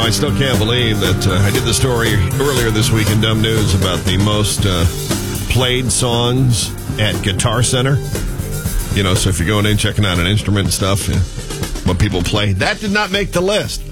I still can't believe that I did the story earlier this week in Dumb News about the most played songs at Guitar Center. You know, so if you're going in, checking out an instrument and stuff, what people play, that did not make the list.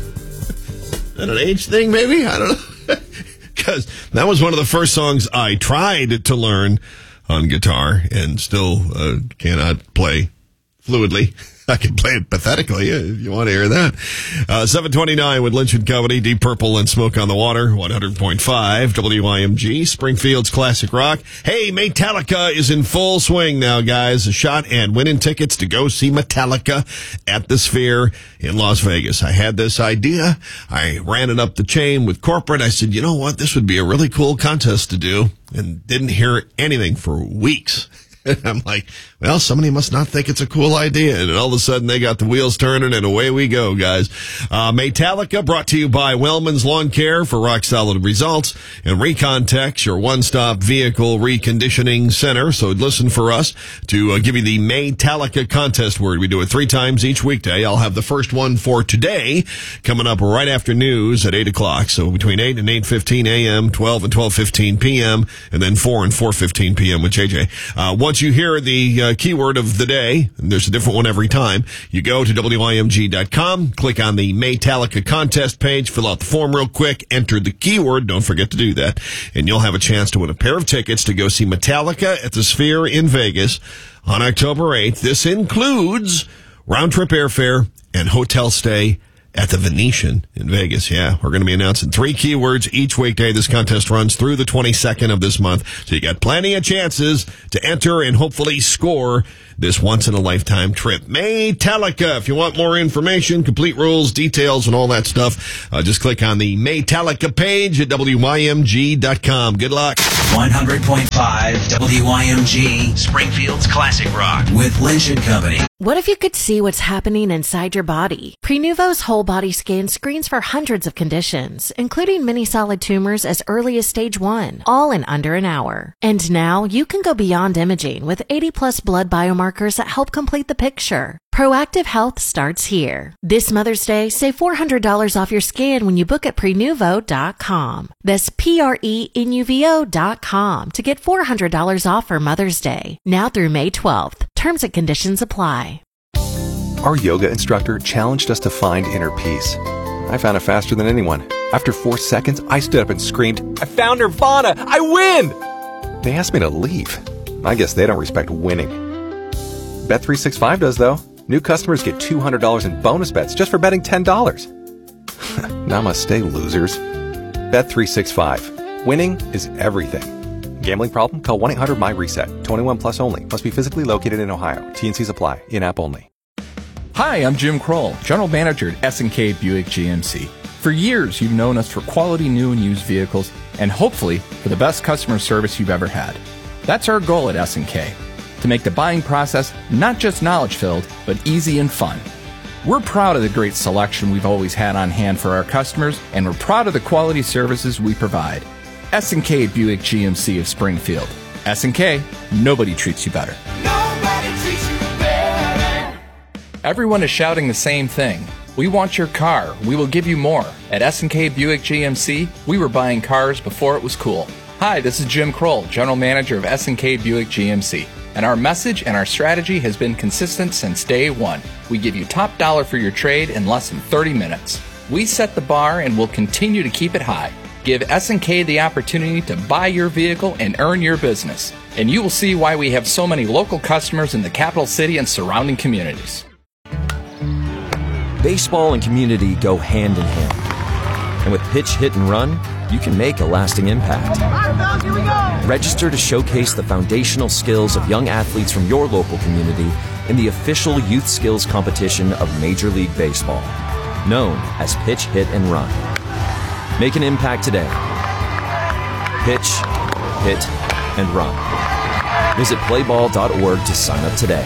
Is that an age thing, maybe? I don't know. Because that was one of the first songs I tried to learn on guitar and still cannot play fluidly. I can play it pathetically if you want to hear that. 729 with Lynch and Company, Deep Purple and Smoke on the Water, 100.5 WIMG, Springfield's Classic Rock. Hey, Metallica is in full swing now, guys. A shot at winning tickets to go see Metallica at the Sphere in Las Vegas. I had this idea. I ran it up the chain with corporate. I said, you know what? This would be a really cool contest to do, and didn't hear anything for weeks. I'm like, well, somebody must not think it's a cool idea. And all of a sudden, they got the wheels turning, and away we go, guys. Metallica, brought to you by Wellman's Lawn Care for rock-solid results, and Recontech, your one-stop vehicle reconditioning center. So listen for us to give you the Metallica contest word. We do it 3 times each weekday. I'll have the first one for today coming up right after news at 8 o'clock. So between 8 and 8:15 a.m., 12 and 12:15 p.m., and then 4 and 4:15 p.m. with JJ. Once you hear the keyword of the day, and there's a different one every time, you go to WIMG.com, click on the Metallica contest page, fill out the form real quick, enter the keyword, don't forget to do that, and you'll have a chance to win a pair of tickets to go see Metallica at the Sphere in Vegas on October 8th. This includes round-trip airfare and hotel stay at the Venetian in Vegas. Yeah, we're going to be announcing 3 keywords each weekday. This contest runs through the 22nd of this month, so you got plenty of chances to enter and hopefully score this once-in-a-lifetime trip. Metallica. If you want more information, complete rules, details, and all that stuff, just click on the Metallica page at WIMG.com. Good luck. 100.5 WIMG, Springfield's Classic Rock with Lynch and Company. What if you could see what's happening inside your body? Prenuvo's whole body scan screens for hundreds of conditions, including many solid tumors as early as stage 1, all in under an hour. And now you can go beyond imaging with 80+ blood biomarkers that help complete the picture. Proactive Health starts here. This Mother's Day, save $400 off your scan when you book at Prenuvo.com. That's PRENUVO.com to get $400 off for Mother's Day. Now through May 12th. Terms and conditions apply. Our yoga instructor challenged us to find inner peace. I found it faster than anyone. After 4 seconds, I stood up and screamed, "I found Nirvana! I win!" They asked me to leave. I guess they don't respect winning. Bet365 does, though. New customers get $200 in bonus bets just for betting $10. Namaste, losers. Bet365. Winning is everything. Gambling problem? Call 1-800-MY-RESET. 21 plus only. Must be physically located in Ohio. T&Cs apply. In-app only. Hi, I'm Jim Kroll, General Manager at S&K Buick GMC. For years, you've known us for quality new and used vehicles, and hopefully for the best customer service you've ever had. That's our goal at S&K, to make the buying process not just knowledge-filled, but easy and fun. We're proud of the great selection we've always had on hand for our customers, and we're proud of the quality services we provide. S&K Buick GMC of Springfield. S&K, nobody treats you better. Nobody treats you better. Everyone is shouting the same thing. We want your car. We will give you more. At S&K Buick GMC, we were buying cars before it was cool. Hi, this is Jim Kroll, General Manager of S&K Buick GMC. And our message and our strategy has been consistent since day one. We give you top dollar for your trade in less than 30 minutes. We set the bar and will continue to keep it high. Give S&K the opportunity to buy your vehicle and earn your business. And you will see why we have so many local customers in the capital city and surrounding communities. Baseball and community go hand in hand. And with Pitch, Hit, and Run, you can make a lasting impact. Register to showcase the foundational skills of young athletes from your local community in the official youth skills competition of Major League Baseball, known as Pitch, Hit, and Run. Make an impact today. Pitch, hit, and run. Visit playball.org to sign up today.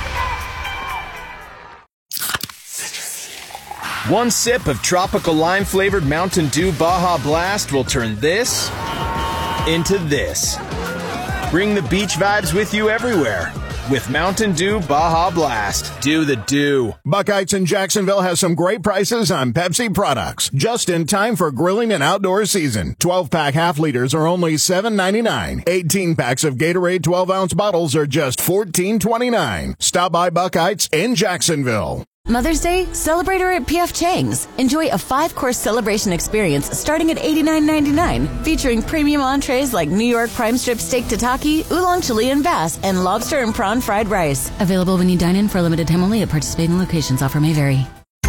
One sip of tropical lime-flavored Mountain Dew Baja Blast will turn this into this. Bring the beach vibes with you everywhere. with Mountain Dew Baja Blast. Do the do. Buckeyes in Jacksonville has some great prices on Pepsi products. Just in time for grilling and outdoor season. 12-pack half-liters are only $7.99. 18-packs of Gatorade 12-ounce bottles are just $14.29. Stop by Buckeyes in Jacksonville. Mother's Day? Celebrate her at P.F. Chang's. Enjoy a 5-course celebration experience starting at $89.99, featuring premium entrees like New York prime strip steak tataki, oolong Chilean bass, and lobster and prawn fried rice. Available when you dine in for a limited time only at participating locations. Offer may vary.